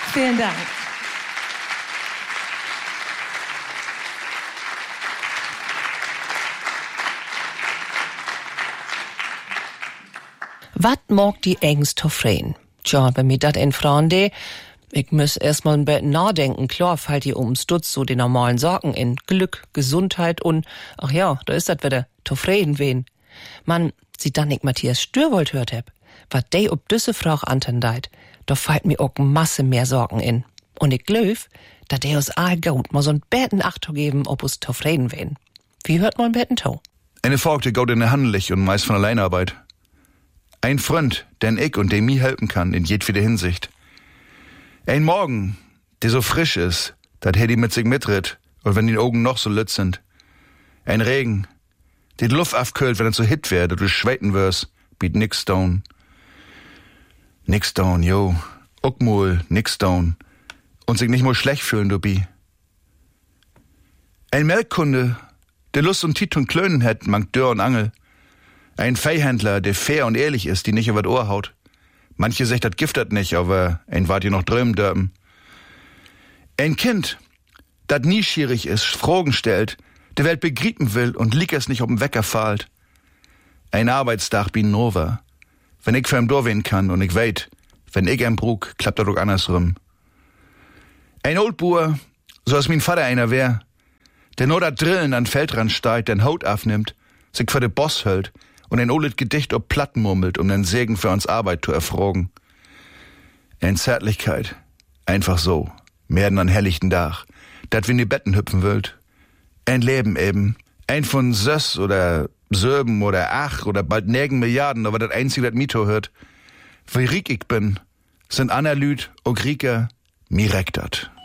Vielen Dank. Wat mag die Engst tofrein? Tja, wenn mir dat in Frande, ich muss erstmal ein bisschen nachdenken. Klar fällt ihr ums Dutz so die normalen Sorgen in Glück, Gesundheit und, ach ja, da ist dat wieder, tofrein wen. Man, sieht dann nicht Matthias Stürwold hört hab, wat de ob düsse Frau antendeit, da fällt mir auch Masse mehr Sorgen in. Und ich glaub, da de uns all gut mal so ein Betten Achtung geben, ob us tofrein wen. Wie hört man Betten to? Eine Frau, die geht in der Handelig und meist von Alleinarbeit. Ein Freund, den ich und dem mir helfen kann, in jedwede Hinsicht. Ein Morgen, der so frisch ist, dat hätt die mit sich mitritt, und wenn die Augen noch so lütt sind. Ein Regen, der die Luft aufkühlt, wenn er so hit wär, du schweiten wirst, biet nix down. Nix down, jo. Uckmol, nix down. Und sich nicht mal schlecht fühlen, du bi. Ein Melkkunde, der Lust und Tit und Klönen hätt, mangt Dörr und Angel. Ein Viehhändler, der fair und ehrlich ist, die nicht über das Ohr haut. Manche sagt, das giftet nicht, aber ein wart ihr noch drömen dürfen. Ein Kind, dat nieschierig ist, Fragen stellt, der Welt begrieben will und liegt es nicht auf dem Wecker fahlt. Ein Arbeitstag bin Nova. Wenn ich für ihm durchwehen kann und ich weit, wenn ich ihm brug, klappt er doch andersrum. Ein Oldbuhr, so als mein Vater einer wär, der nur dat Drillen an Feldrand steigt, den Haut aufnimmt, sich für den Boss hält und ein olet Gedicht ob Platt murmelt, um den Segen für uns Arbeit zu erfragen. In Zärtlichkeit, einfach so, mehr denn an helllichten Dach, dat wir in die Betten hüpfen wollt. Ein Leben eben, ein von Söss oder Söben oder Ach oder bald nägen Milliarden, aber das einzige, das Mito hört. Wie riek ich bin, sind Anerlüt, o Grieker, mir reckt dat.